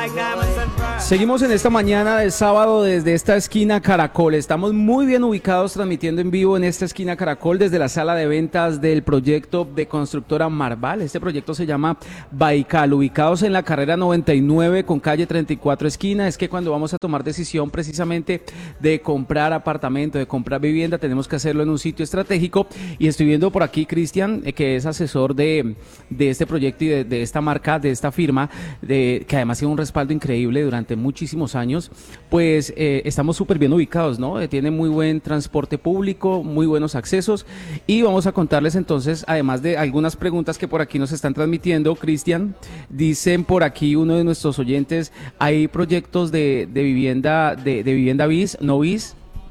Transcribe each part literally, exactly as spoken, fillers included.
Seguimos en esta mañana de sábado desde esta esquina Caracol. Estamos muy bien ubicados transmitiendo en vivo en esta esquina Caracol desde la sala de ventas del proyecto de constructora Marval. Este proyecto se llama Baikal, ubicados en la carrera noventa y nueve con calle treinta y cuatro esquina. Es que cuando vamos a tomar decisión precisamente de comprar apartamento, de comprar vivienda, tenemos que hacerlo en un sitio estratégico. Y estoy viendo por aquí Cristian, eh, que es asesor de, de este proyecto y de, de esta marca, de esta firma, de, que además tiene un respaldo increíble durante muchísimos años. Pues eh, estamos súper bien ubicados, ¿no? Eh, tiene muy buen transporte público, muy buenos accesos, y vamos a contarles entonces, además de algunas preguntas que por aquí nos están transmitiendo, Cristian, dicen por aquí uno de nuestros oyentes, ¿hay proyectos de, de vivienda, de, de vivienda bis, no bis?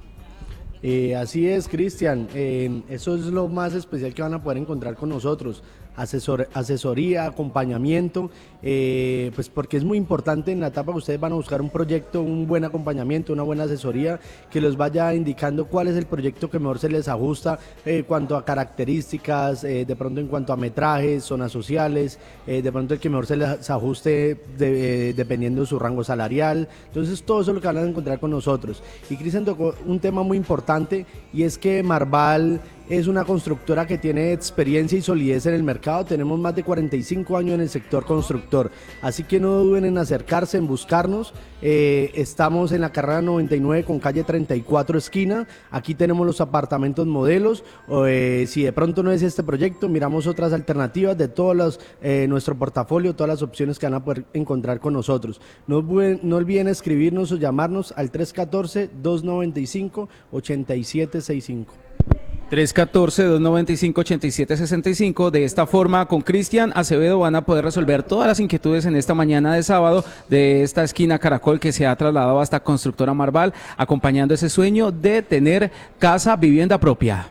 Eh, así es, Cristian, eh, eso es lo más especial que van a poder encontrar con nosotros. Asesor, asesoría, acompañamiento, eh, pues porque es muy importante en la etapa que ustedes van a buscar un proyecto, un buen acompañamiento, una buena asesoría que les vaya indicando cuál es el proyecto que mejor se les ajusta en eh, cuanto a características, eh, de pronto en cuanto a metrajes, zonas sociales, eh, de pronto el que mejor se les ajuste de, eh, dependiendo de su rango salarial. Entonces todo eso es lo que van a encontrar con nosotros. Y Cristian tocó un tema muy importante, y es que Marval es una constructora que tiene experiencia y solidez en el mercado. Tenemos más de cuarenta y cinco años en el sector constructor, así que no duden en acercarse, en buscarnos. Eh, estamos en la carrera noventa y nueve con calle treinta y cuatro esquina. Aquí tenemos los apartamentos modelos. Eh, si de pronto no es este proyecto, miramos otras alternativas de todos los, eh, nuestro portafolio, todas las opciones que van a poder encontrar con nosotros. No, no olviden escribirnos o llamarnos al tres uno cuatro, dos nueve cinco, ocho siete seis cinco. tres uno cuatro, dos nueve cinco, ocho siete seis cinco. De esta forma, con Cristian Acevedo van a poder resolver todas las inquietudes en esta mañana de sábado de esta esquina Caracol, que se ha trasladado hasta Constructora Marval, acompañando ese sueño de tener casa, vivienda propia.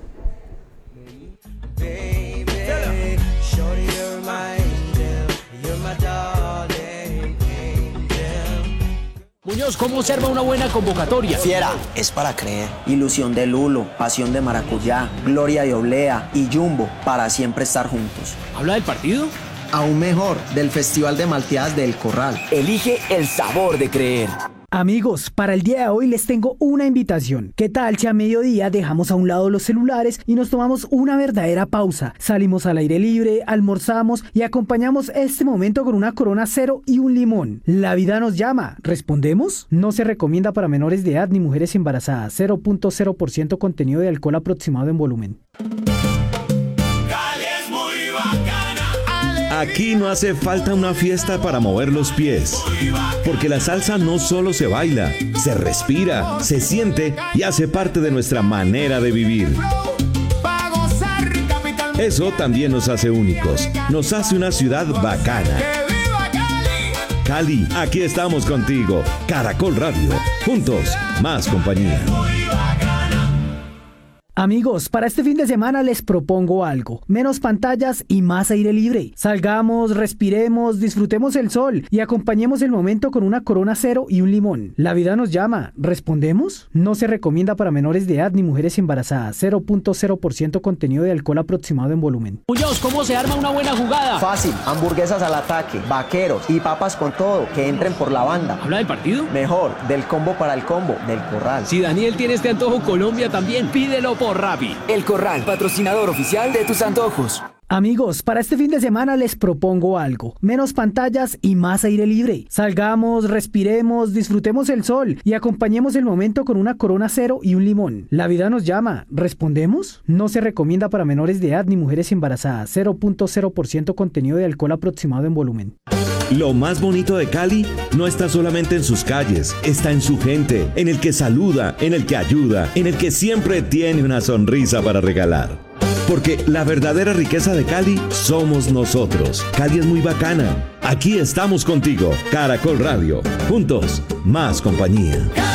Muñoz, ¿cómo se arma una buena convocatoria? Fiera, es para creer. Ilusión de Lulo, pasión de maracuyá, gloria de oblea y jumbo para siempre estar juntos. ¿Habla del partido? Aún mejor, del Festival de Malteadas del Corral. Elige el sabor de creer. Amigos, para el día de hoy les tengo una invitación. ¿Qué tal si a mediodía dejamos a un lado los celulares y nos tomamos una verdadera pausa? Salimos al aire libre, almorzamos y acompañamos este momento con una Corona Cero y un limón. La vida nos llama. ¿Respondemos? No se recomienda para menores de edad ni mujeres embarazadas. cero punto cero por ciento contenido de alcohol aproximado en volumen. Aquí no hace falta una fiesta para mover los pies, porque la salsa no solo se baila, se respira, se siente y hace parte de nuestra manera de vivir. Eso también nos hace únicos, nos hace una ciudad bacana. Cali, aquí estamos contigo. Caracol Radio, juntos, más compañía. Amigos, para este fin de semana les propongo algo. Menos pantallas y más aire libre. Salgamos, respiremos, disfrutemos el sol y acompañemos el momento con una Corona Cero y un limón. La vida nos llama. ¿Respondemos? No se recomienda para menores de edad ni mujeres embarazadas. cero punto cero por ciento contenido de alcohol aproximado en volumen. Muñoz, ¿cómo se arma una buena jugada? Fácil, hamburguesas al ataque, vaqueros y papas con todo, que entren por la banda. ¿Habla del partido? Mejor, del combo para el combo, del Corral. Si Daniel tiene este antojo, Colombia también. Pídelo por Rappi. El Corral, patrocinador oficial de tus antojos. Amigos, para este fin de semana les propongo algo. Menos pantallas y más aire libre. Salgamos, respiremos, disfrutemos el sol y acompañemos el momento con una Corona Cero y un limón. La vida nos llama. ¿Respondemos? No se recomienda para menores de edad ni mujeres embarazadas. cero punto cero por ciento contenido de alcohol aproximado en volumen. Lo más bonito de Cali no está solamente en sus calles, está en su gente, en el que saluda, en el que ayuda, en el que siempre tiene una sonrisa para regalar. Porque la verdadera riqueza de Cali somos nosotros. Cali es muy bacana. Aquí estamos contigo. Caracol Radio. Juntos, más compañía.